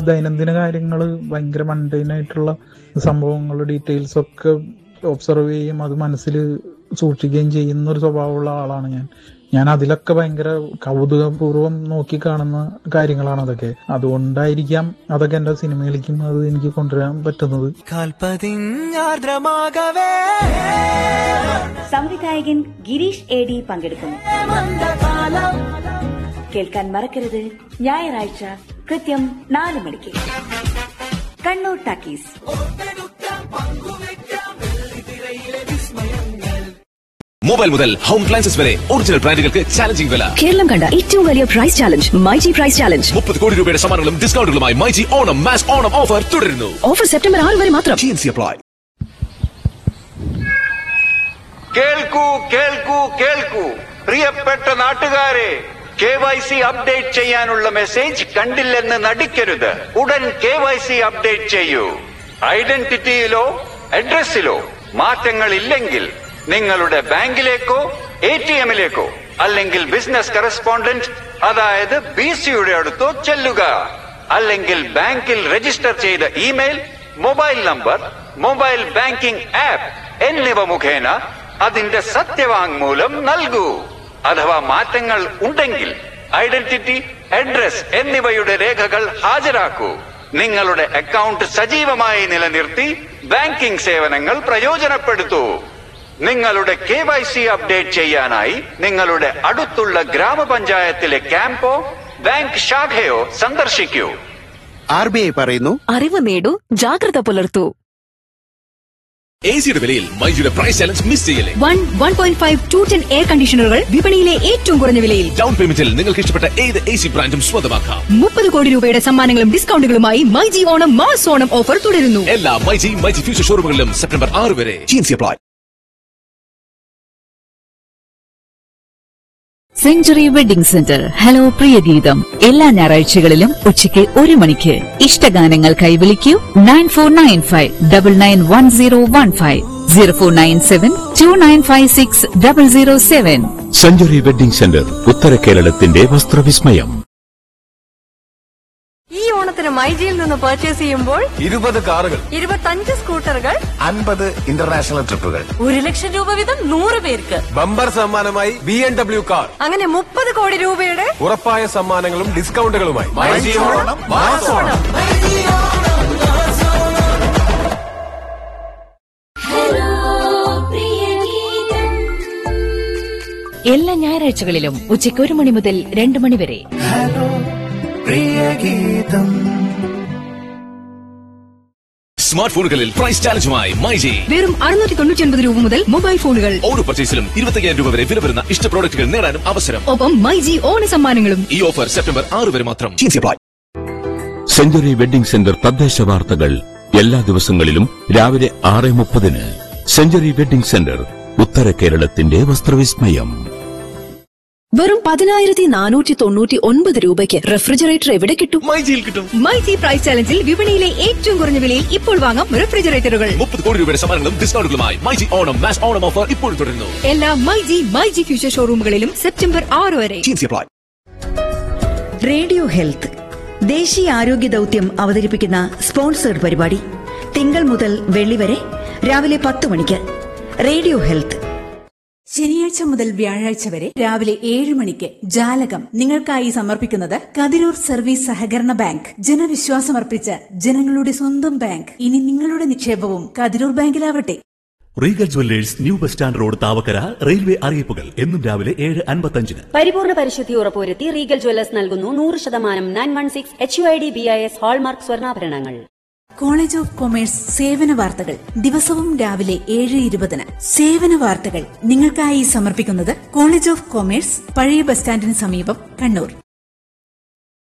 ദൈനംദിന കാര്യങ്ങൾ, ഭയങ്കര മണ്ടൈനായിട്ടുള്ള സംഭവങ്ങൾ, ഡീറ്റെയിൽസ് ഒക്കെ ഒബ്സർവ് ചെയ്യും, അത് മനസ്സിൽ സൂക്ഷിക്കുകയും ചെയ്യുന്ന ഒരു സ്വഭാവമുള്ള ആളാണ് ഞാൻ അതിലൊക്കെ ഭയങ്കര കൗതുകപൂർവ്വം നോക്കി കാണുന്ന കാര്യങ്ങളാണ് അതൊക്കെ. അതുകൊണ്ടായിരിക്കാം അതൊക്കെ എന്റെ സിനിമയിലേക്കും അത് എനിക്ക് കൊണ്ടുവരാൻ പറ്റുന്നത്. സംവിധായകൻ ഗിരീഷ് AD പങ്കെടുക്കുന്നു. കേൾക്കാൻ മറക്കരുത്, ഞായറാഴ്ച കൃത്യം 4 മണിക്ക് കണ്ണൂർ ടാക്കീസ്. മൊബൈൽ മുതൽ ഹോം അപ്ലയൻസസ് വരെ ഒറിജിനൽ ബ്രാൻഡുകൾക്ക് ചാലഞ്ചിങ് വില. കേരളം കണ്ട ഏറ്റവും വലിയ price challenge myG price challenge. 30 കോടി രൂപയുടെ സമ്മാനങ്ങളും ഡിസ്കൗണ്ടുകളുമായി മൈജി ഓണം മാസ് ഓണം ഓഫർ തുടരുന്നു. ഓഫർ സെപ്റ്റംബർ 6 വരെ മാത്രം. TNC apply. കേൾക്കൂ കേൾക്കൂ കേൾക്കൂ പ്രിയപ്പെട്ട നാട്ടുകാരെ, KYC അപ്ഡേറ്റ് ചെയ്യാനുള്ള മെസ്സേജ് കണ്ടില്ലെന്ന് നടിക്കരുത്. ഉടൻ KYC അപ്ഡേറ്റ് ചെയ്യൂ. ഐഡന്റിറ്റിയിലോ അഡ്രസ്സിലോ മാറ്റങ്ങൾ ഇല്ലെങ്കിൽ നിങ്ങളുടെ ബാങ്കിലേക്കോ ATMിലേക്കോ അല്ലെങ്കിൽ ബിസിനസ് കറസ്പോണ്ടന്റ് അതായത് BCയുടെ അടുത്തോ ചെല്ലുക. അല്ലെങ്കിൽ ബാങ്കിൽ രജിസ്റ്റർ ചെയ്ത email, mobile number, mobile banking app എന്നിവ മുഖേന അതിന്റെ സത്യവാങ്മൂലം നൽകൂ. അഥവാ മാറ്റങ്ങൾ ഉണ്ടെങ്കിൽ ഐഡന്റിറ്റി, അഡ്രസ് എന്നിവയുടെ രേഖകൾ ഹാജരാക്കൂ. നിങ്ങളുടെ അക്കൗണ്ട് സജീവമായി നിലനിർത്തി ബാങ്കിംഗ് സേവനങ്ങൾ പ്രയോജനപ്പെടുത്തൂ. നിങ്ങളുടെ KYC അപ്ഡേറ്റ് ചെയ്യാനായി നിങ്ങളുടെ അടുത്തുള്ള ഗ്രാമപഞ്ചായത്തിലെ ക്യാമ്പോ ബാങ്ക് ശാഖയോ സന്ദർശിക്കൂ. RBI പറയുന്നു, അറിവ് നേടൂ, ജാഗ്രത പുലർത്തൂ. ACയുടെ വിലയിൽ മൈജിയുടെ പ്രൈസ് ചാലഞ്ച് മിസ് ചെയ്യല്ലേ. 1.5 210 എയർ കണ്ടീഷണറുകൾ വിപണിയിലെ ഏറ്റവും കുറഞ്ഞ വിലയിൽ. ഡൗൺ പേയ്മെന്റിൽ നിങ്ങൾക്ക് ഇഷ്ടപ്പെട്ട ഏത് AC ബ്രാൻഡും സ്വന്തമാക്കാം. 30 കോടി രൂപയുടെ സമ്മാനങ്ങളും ഡിസ്കൗണ്ടുകളുമായി മൈജി ഓണം മാസ് ഓണം ഓഫർ തുടരുന്നു. എല്ലാ മൈജി ഫ്യൂച്ചർ ഷോറൂമുകളിലും സെപ്റ്റംബർ 6 വരെ. TNC apply. Century wedding centre hello Priyageetham എല്ലാ ഞായറാഴ്ചകളിലും ഉച്ചയ്ക്ക് 1 മണിക്ക്. ഇഷ്ടഗാനങ്ങൾക്കായി വിളിക്കൂ 9495991015 04972956 സെഞ്ച്വറി വെഡിംഗ് സെന്റർ, ഉത്തര കേരളത്തിന്റെ വസ്ത്രവിസ്മയം. ഈ ഓണത്തിന് മൈജിയിൽ നിന്ന് പർച്ചേസ് ചെയ്യുമ്പോൾ 20 കാറുകൾ, 25 സ്കൂട്ടറുകൾ, 50 ഇന്റർനാഷണൽ ട്രിപ്പുകൾ, 1 ലക്ഷം രൂപ വീതം 100 പേർക്ക്. ബമ്പർ സമ്മാനമായി BMW കാർ. അങ്ങനെ 30 കോടി രൂപയുടെ ഉറപ്പായ സമ്മാനങ്ങളും ഡിസ്കൗണ്ടുകളുമായി എല്ലാ ഞായറാഴ്ചകളിലും ഉച്ചയ്ക്ക് 1 മണി മുതൽ 2 മണി വരെ. സ്മാർട്ട് ഫോണുകളിൽ പ്രൈസ് ചാലഞ്ചുമായി മൈജി. വെറും 699 രൂപ മുതൽ മൊബൈൽ ഫോണുകൾ. ഓരോ പർച്ചേസിലും 25,000 രൂപ വരെ വില വരുന്ന ഇഷ്ട പ്രോഡക്റ്റുകൾ നേടാനും അവസരം. ഒപ്പം മൈജി ഓണ സമ്മാനങ്ങളും. ഈ ഓഫർ സെപ്റ്റംബർ 6 വരെ മാത്രം. TNC apply. Century wedding centre തദ്ദേശ വാർത്തകൾ എല്ലാ ദിവസങ്ങളിലും രാവിലെ 6:30. സെഞ്ച്വറി വെഡിംഗ് സെന്റർ, ഉത്തര കേരളത്തിന്റെ വസ്ത്രവിസ്മയം. വെറും 10,499 രൂപയ്ക്ക് റെഫ്രിജറേറ്റർ എവിടെ കിട്ടും? മൈജിയിൽ കിട്ടും. മൈജി പ്രൈസ് ചാലഞ്ചിൽ വിപണിയിലെ ഏറ്റവും കുറഞ്ഞ വിലയിൽ ഇപ്പോൾ വാങ്ങാം റെഫ്രിജറേറ്ററുകൾ. 30 കോടി രൂപയുടെ സമ്മാനങ്ങളും ഡിസ്കൗണ്ടുകളുമായി മൈജി ഓണം മാസ് ഓണം ഓഫർ ഇപ്പോഴും തുടരുന്നു. എല്ലാ മൈജി ഫ്യൂച്ചർ ഷോറൂമുകളിലും സെപ്റ്റംബർ 6 വരെ. TNC apply. റേഡിയോ ഹെൽത്ത് ദേശീയ ആരോഗ്യ ദൌത്യം അവതരിപ്പിക്കുന്ന സ്പോൺസേഡ് പരിപാടി തിങ്കൾ മുതൽ വെള്ളി വരെ രാവിലെ 10 മണിക്ക്. Radio health. ശനിയാഴ്ച മുതൽ വ്യാഴാഴ്ച വരെ രാവിലെ 7 മണിക്ക് ജാലകം നിങ്ങൾക്കായി സമർപ്പിക്കുന്നത് കതിരൂർ സർവീസ് സഹകരണ ബാങ്ക്. ജനവിശ്വാസമർപ്പിച്ച ജനങ്ങളുടെ സ്വന്തം ബാങ്ക്. ഇനി നിങ്ങളുടെ നിക്ഷേപവും Kathirur ബാങ്കിലാവട്ടെ. Regal jewellers, new bus stand road, Thavakkara. Railway അറിയിപ്പുകൾ എന്നും രാവിലെ 7:55. പരിപൂർണ പരിശുദ്ധി ഉറപ്പുവരുത്തി റീഗൽ ജുവല്ലേഴ്സ് നൽകുന്നു 100% 916 HUID BIS ഹാൾമാർക്ക് സ്വർണ്ണാഭരണങ്ങൾ. കോളേജ് ഓഫ് കൊമേഴ്സ് സേവന വാർത്തകൾ ദിവസവും രാവിലെ 7:20. സേവന വാർത്തകൾ നിങ്ങൾക്കായി സമർപ്പിക്കുന്നത് കോളേജ് ഓഫ് കൊമേഴ്സ്, പഴയ ബസ് സ്റ്റാൻഡിന് സമീപം, കണ്ണൂർ.